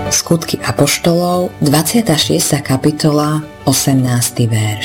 Skutky apoštolov, 26. kapitola, 18. verš.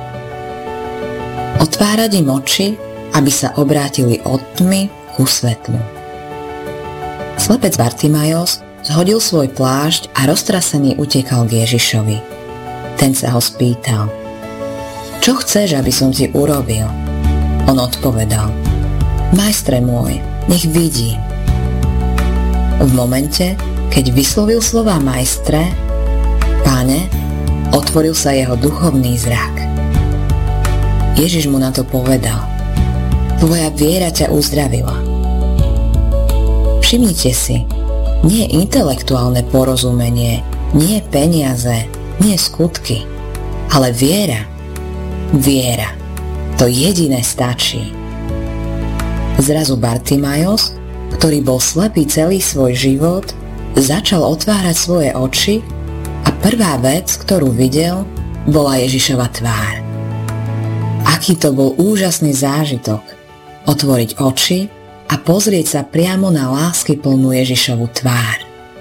Otvárať im oči, aby sa obrátili od tmy ku svetlu. Slepec Bartimajos zhodil svoj plášť a roztrasený utekal k Ježišovi. Ten sa ho spýtal: Čo chceš, aby som ti urobil? On odpovedal: Majstre môj, nech vidím. V momente, keď vyslovil slová majstre, Pane, otvoril sa jeho duchovný zrak. Ježiš mu na to povedal: Tvoja viera ťa uzdravila. Všimnite si, nie intelektuálne porozumenie, nie peniaze, nie skutky, ale viera. Viera. To jediné stačí. Zrazu Bartimajos, ktorý bol slepý celý svoj život, začal otvárať svoje oči a prvá vec, ktorú videl, bola Ježišova tvár. Aký to bol úžasný zážitok otvoriť oči a pozrieť sa priamo na láskyplnú Ježišovu tvár.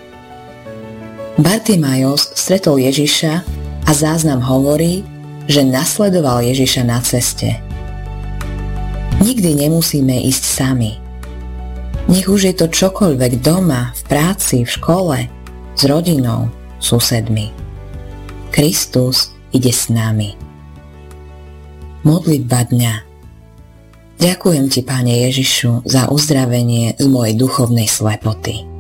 Bartimajos stretol Ježiša a záznam hovorí, že nasledoval Ježiša na ceste. Nikdy nemusíme ísť sami. Nech už je to čokoľvek doma, v práci, v škole, s rodinou, susedmi. Kristus ide s nami. Modlitba dňa. Ďakujem ti, Pane Ježišu, za uzdravenie z mojej duchovnej slepoty.